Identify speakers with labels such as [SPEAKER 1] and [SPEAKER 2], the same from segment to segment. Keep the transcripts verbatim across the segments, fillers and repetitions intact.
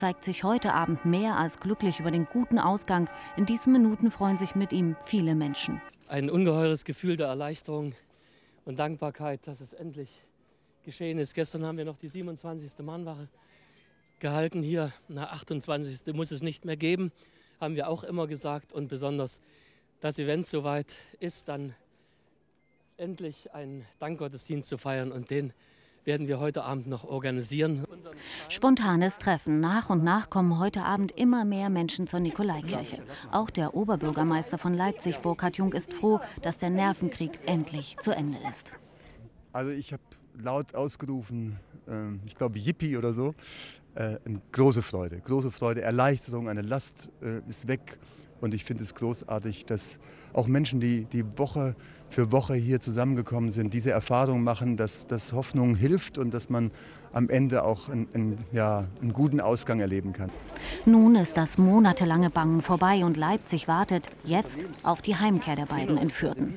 [SPEAKER 1] zeigt sich heute Abend mehr als glücklich über den guten Ausgang. In diesen Minuten freuen sich mit ihm viele Menschen.
[SPEAKER 2] Ein ungeheures Gefühl der Erleichterung und Dankbarkeit, dass es endlich geschehen ist. Gestern haben wir noch die siebenundzwanzigste Mahnwache gehalten hier. Na, achtundzwanzigste muss es nicht mehr geben, haben wir auch immer gesagt. Und besonders, dass Event soweit ist, dann endlich einen Dankgottesdienst zu feiern. Und den werden wir heute Abend noch organisieren.
[SPEAKER 1] Spontanes Treffen. Nach und nach kommen heute Abend immer mehr Menschen zur Nikolaikirche. Auch der Oberbürgermeister von Leipzig, Burkhard Jung, ist froh, dass der Nervenkrieg endlich zu Ende ist.
[SPEAKER 3] Also ich habe laut ausgerufen, äh, ich glaube Yippie oder so. Äh, eine große Freude, große Freude, Erleichterung, eine Last äh, ist weg. Und ich finde es großartig, dass auch Menschen, die, die Woche für Woche hier zusammengekommen sind, diese Erfahrung machen, dass, dass Hoffnung hilft und dass man am Ende auch einen, einen, ja, einen guten Ausgang erleben kann.
[SPEAKER 1] Nun ist das monatelange Bangen vorbei und Leipzig wartet jetzt auf die Heimkehr der beiden Entführten.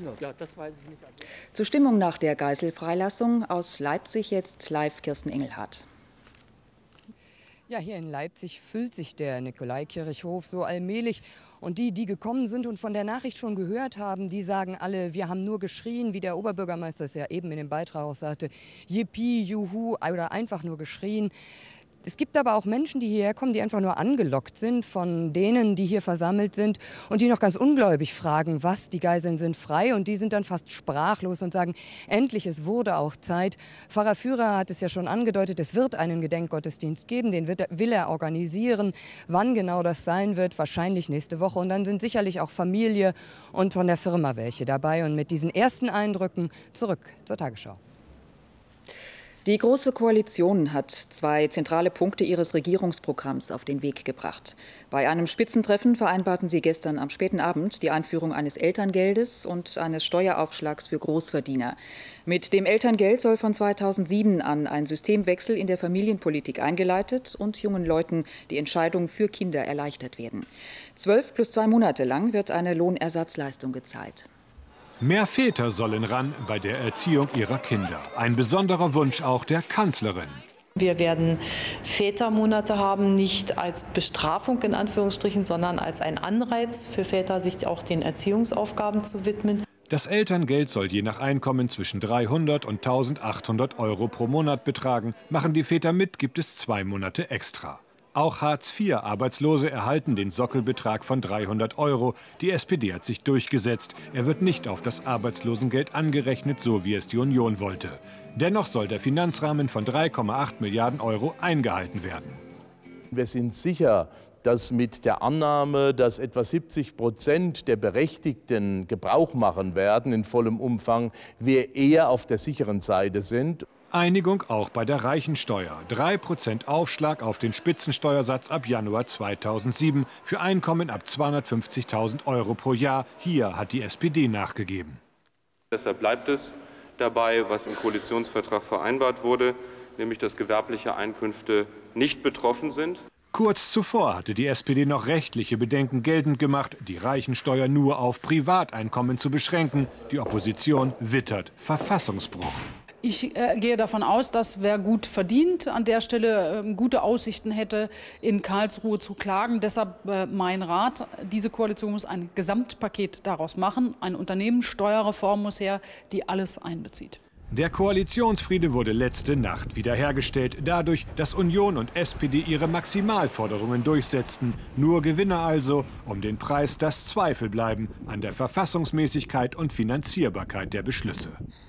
[SPEAKER 4] Zur Stimmung nach der Geiselfreilassung aus Leipzig jetzt live Kirsten Engelhardt.
[SPEAKER 5] Ja, hier in Leipzig füllt sich der Nikolaikirchhof so allmählich. Und die, die gekommen sind und von der Nachricht schon gehört haben, die sagen alle, wir haben nur geschrien, wie der Oberbürgermeister es ja eben in dem Beitrag auch sagte, Yippie, Juhu oder einfach nur geschrien. Es gibt aber auch Menschen, die hierher kommen, die einfach nur angelockt sind von denen, die hier versammelt sind und die noch ganz ungläubig fragen, was, die Geiseln sind frei, und die sind dann fast sprachlos und sagen, endlich, es wurde auch Zeit. Pfarrer Führer hat es ja schon angedeutet, es wird einen Gedenkgottesdienst geben, den wird, will er organisieren. Wann genau das sein wird, wahrscheinlich nächste Woche, und dann sind sicherlich auch Familie und von der Firma welche dabei. Und mit diesen ersten Eindrücken zurück zur Tagesschau.
[SPEAKER 4] Die Große Koalition hat zwei zentrale Punkte ihres Regierungsprogramms auf den Weg gebracht. Bei einem Spitzentreffen vereinbarten sie gestern am späten Abend die Einführung eines Elterngeldes und eines Steueraufschlags für Großverdiener. Mit dem Elterngeld soll von zweitausendsieben an ein Systemwechsel in der Familienpolitik eingeleitet und jungen Leuten die Entscheidung für Kinder erleichtert werden. Zwölf plus zwei Monate lang wird eine Lohnersatzleistung gezahlt.
[SPEAKER 6] Mehr Väter sollen ran bei der Erziehung ihrer Kinder. Ein besonderer Wunsch auch der Kanzlerin.
[SPEAKER 7] Wir werden Vätermonate haben, nicht als Bestrafung in Anführungsstrichen, sondern als ein Anreiz für Väter, sich auch den Erziehungsaufgaben zu widmen.
[SPEAKER 6] Das Elterngeld soll je nach Einkommen zwischen dreihundert und eintausendachthundert Euro pro Monat betragen. Machen die Väter mit, gibt es zwei Monate extra. Auch Hartz vier Arbeitslose erhalten den Sockelbetrag von dreihundert Euro. Die S P D hat sich durchgesetzt. Er wird nicht auf das Arbeitslosengeld angerechnet, so wie es die Union wollte. Dennoch soll der Finanzrahmen von drei Komma acht Milliarden Euro eingehalten werden.
[SPEAKER 8] Wir sind sicher, dass mit der Annahme, dass etwa siebzig Prozent der Berechtigten Gebrauch machen werden in vollem Umfang, wir eher auf der sicheren Seite sind.
[SPEAKER 6] Einigung auch bei der Reichensteuer. drei Prozent Aufschlag auf den Spitzensteuersatz ab Januar zweitausendsieben für Einkommen ab zweihundertfünfzigtausend Euro pro Jahr. Hier hat die S P D nachgegeben.
[SPEAKER 9] Deshalb bleibt es dabei, was im Koalitionsvertrag vereinbart wurde, nämlich dass gewerbliche Einkünfte nicht betroffen sind.
[SPEAKER 6] Kurz zuvor hatte die S P D noch rechtliche Bedenken geltend gemacht, die Reichensteuer nur auf Privateinkommen zu beschränken. Die Opposition wittert Verfassungsbruch.
[SPEAKER 10] Ich äh, gehe davon aus, dass wer gut verdient, an der Stelle äh, gute Aussichten hätte, in Karlsruhe zu klagen. Deshalb äh, mein Rat, diese Koalition muss ein Gesamtpaket daraus machen. Eine Unternehmenssteuerreform muss her, die alles einbezieht.
[SPEAKER 6] Der Koalitionsfriede wurde letzte Nacht wiederhergestellt, dadurch, dass Union und S P D ihre Maximalforderungen durchsetzten. Nur Gewinner also, um den Preis, dass Zweifel bleiben an der Verfassungsmäßigkeit und Finanzierbarkeit der Beschlüsse.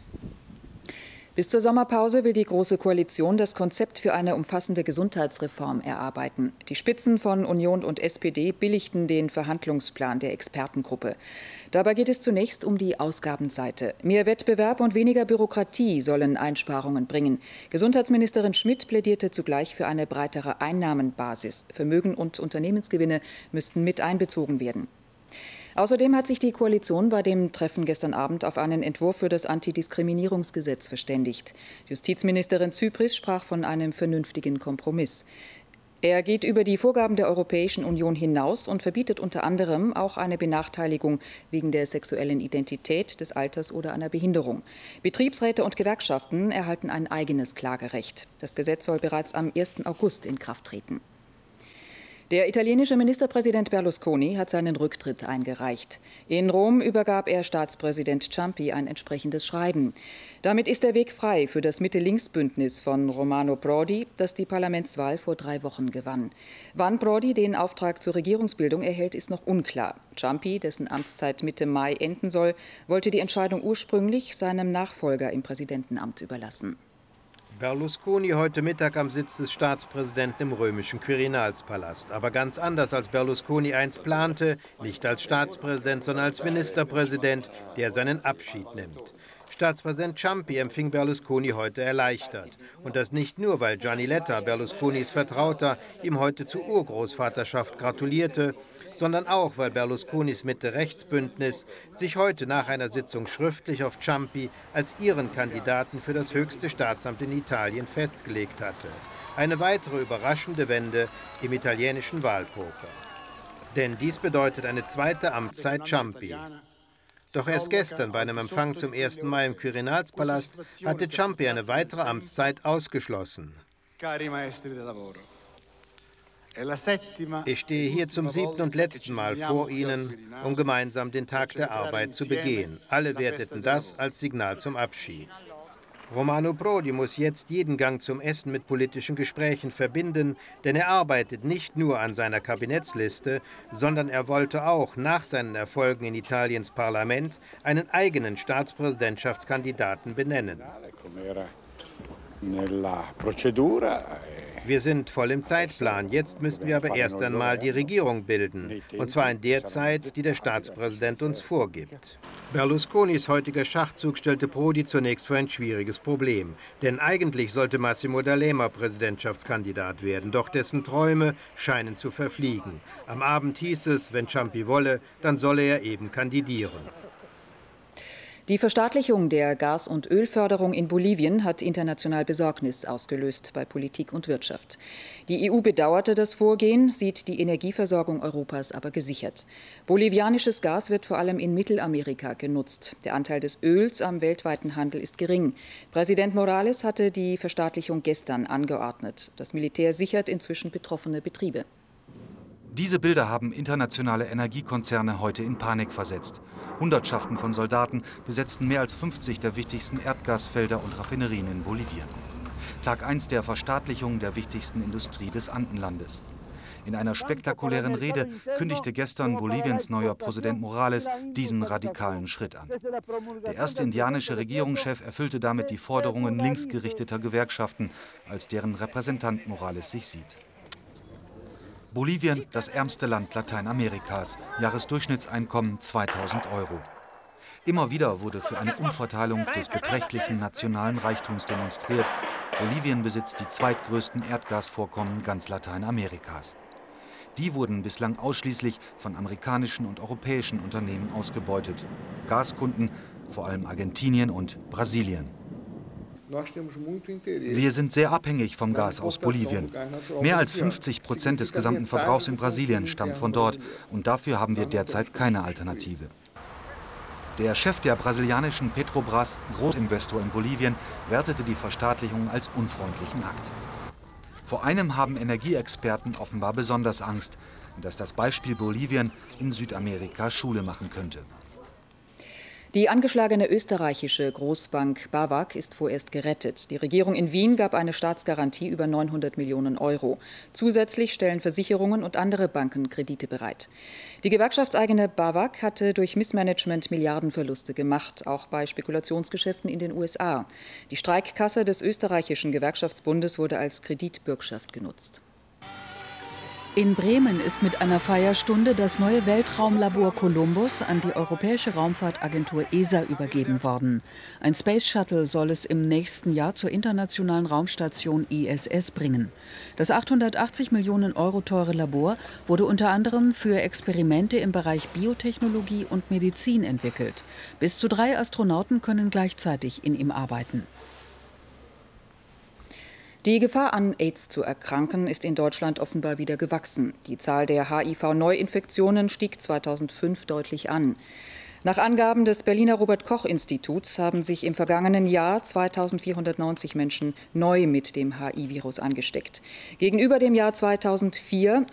[SPEAKER 4] Bis zur Sommerpause will die Große Koalition das Konzept für eine umfassende Gesundheitsreform erarbeiten. Die Spitzen von Union und S P D billigten den Verhandlungsplan der Expertengruppe. Dabei geht es zunächst um die Ausgabenseite. Mehr Wettbewerb und weniger Bürokratie sollen Einsparungen bringen. Gesundheitsministerin Schmidt plädierte zugleich für eine breitere Einnahmenbasis. Vermögen und Unternehmensgewinne müssten mit einbezogen werden. Außerdem hat sich die Koalition bei dem Treffen gestern Abend auf einen Entwurf für das Antidiskriminierungsgesetz verständigt. Justizministerin Zypries sprach von einem vernünftigen Kompromiss. Er geht über die Vorgaben der Europäischen Union hinaus und verbietet unter anderem auch eine Benachteiligung wegen der sexuellen Identität, des Alters oder einer Behinderung. Betriebsräte und Gewerkschaften erhalten ein eigenes Klagerecht. Das Gesetz soll bereits am ersten August in Kraft treten. Der italienische Ministerpräsident Berlusconi hat seinen Rücktritt eingereicht. In Rom übergab er Staatspräsident Ciampi ein entsprechendes Schreiben. Damit ist der Weg frei für das Mitte-Links-Bündnis von Romano Prodi, das die Parlamentswahl vor drei Wochen gewann. Wann Prodi den Auftrag zur Regierungsbildung erhält, ist noch unklar. Ciampi, dessen Amtszeit Mitte Mai enden soll, wollte die Entscheidung ursprünglich seinem Nachfolger im Präsidentenamt überlassen.
[SPEAKER 11] Berlusconi heute Mittag am Sitz des Staatspräsidenten im römischen Quirinalspalast. Aber ganz anders, als Berlusconi einst plante, nicht als Staatspräsident, sondern als Ministerpräsident, der seinen Abschied nimmt. Staatspräsident Ciampi empfing Berlusconi heute erleichtert. Und das nicht nur, weil Gianni Letta, Berlusconis Vertrauter, ihm heute zur Urgroßvaterschaft gratulierte, sondern auch, weil Berlusconis Mitte-Rechts-Bündnis sich heute nach einer Sitzung schriftlich auf Ciampi als ihren Kandidaten für das höchste Staatsamt in Italien festgelegt hatte. Eine weitere überraschende Wende im italienischen Wahlpoker. Denn dies bedeutet eine zweite Amtszeit Ciampi. Doch erst gestern bei einem Empfang zum ersten Mai im Quirinalspalast hatte Ciampi eine weitere Amtszeit ausgeschlossen. Ich stehe hier zum siebten und letzten Mal vor Ihnen, um gemeinsam den Tag der Arbeit zu begehen. Alle werteten das als Signal zum Abschied. Romano Prodi muss jetzt jeden Gang zum Essen mit politischen Gesprächen verbinden, denn er arbeitet nicht nur an seiner Kabinettsliste, sondern er wollte auch nach seinen Erfolgen in Italiens Parlament einen eigenen Staatspräsidentschaftskandidaten benennen. Wir sind voll im Zeitplan. Jetzt müssten wir aber erst einmal die Regierung bilden. Und zwar in der Zeit, die der Staatspräsident uns vorgibt. Berlusconis heutiger Schachzug stellte Prodi zunächst vor ein schwieriges Problem. Denn eigentlich sollte Massimo D'Alema Präsidentschaftskandidat werden. Doch dessen Träume scheinen zu verfliegen. Am Abend hieß es, wenn Ciampi wolle, dann solle er eben kandidieren.
[SPEAKER 4] Die Verstaatlichung der Gas- und Ölförderung in Bolivien hat international Besorgnis ausgelöst bei Politik und Wirtschaft. Die E U bedauerte das Vorgehen, sieht die Energieversorgung Europas aber gesichert. Bolivianisches Gas wird vor allem in Mittelamerika genutzt. Der Anteil des Öls am weltweiten Handel ist gering. Präsident Morales hatte die Verstaatlichung gestern angeordnet. Das Militär sichert inzwischen betroffene Betriebe.
[SPEAKER 12] Diese Bilder haben internationale Energiekonzerne heute in Panik versetzt. Hundertschaften von Soldaten besetzten mehr als fünfzig der wichtigsten Erdgasfelder und Raffinerien in Bolivien. Tag eins der Verstaatlichung der wichtigsten Industrie des Andenlandes. In einer spektakulären Rede kündigte gestern Boliviens neuer Präsident Morales diesen radikalen Schritt an. Der erste indianische Regierungschef erfüllte damit die Forderungen linksgerichteter Gewerkschaften, als deren Repräsentant Morales sich sieht. Bolivien, das ärmste Land Lateinamerikas, Jahresdurchschnittseinkommen zweitausend Euro. Immer wieder wurde für eine Umverteilung des beträchtlichen nationalen Reichtums demonstriert. Bolivien besitzt die zweitgrößten Erdgasvorkommen ganz Lateinamerikas. Die wurden bislang ausschließlich von amerikanischen und europäischen Unternehmen ausgebeutet. Gaskunden, vor allem Argentinien und Brasilien. Wir sind sehr abhängig vom Gas aus Bolivien. Mehr als fünfzig Prozent des gesamten Verbrauchs in Brasilien stammt von dort und dafür haben wir derzeit keine Alternative. Der Chef der brasilianischen Petrobras, Großinvestor in Bolivien, wertete die Verstaatlichung als unfreundlichen Akt. Vor einem haben Energieexperten offenbar besonders Angst, dass das Beispiel Bolivien in Südamerika Schule machen könnte.
[SPEAKER 4] Die angeschlagene österreichische Großbank BAWAG ist vorerst gerettet. Die Regierung in Wien gab eine Staatsgarantie über neunhundert Millionen Euro. Zusätzlich stellen Versicherungen und andere Banken Kredite bereit. Die gewerkschaftseigene BAWAG hatte durch Missmanagement Milliardenverluste gemacht, auch bei Spekulationsgeschäften in den U S A. Die Streikkasse des österreichischen Gewerkschaftsbundes wurde als Kreditbürgschaft genutzt.
[SPEAKER 13] In Bremen ist mit einer Feierstunde das neue Weltraumlabor Columbus an die Europäische Raumfahrtagentur E S A übergeben worden. Ein Space Shuttle soll es im nächsten Jahr zur internationalen Raumstation I S S bringen. Das achthundertachtzig Millionen Euro teure Labor wurde unter anderem für Experimente im Bereich Biotechnologie und Medizin entwickelt. Bis zu drei Astronauten können gleichzeitig in ihm arbeiten.
[SPEAKER 4] Die Gefahr, an AIDS zu erkranken, ist in Deutschland offenbar wieder gewachsen. Die Zahl der H I V-Neuinfektionen stieg zweitausendfünf deutlich an. Nach Angaben des Berliner Robert-Koch-Instituts haben sich im vergangenen Jahr zweitausendvierhundertneunzig Menschen neu mit dem H I V-Virus angesteckt. Gegenüber dem Jahr zweitausendvier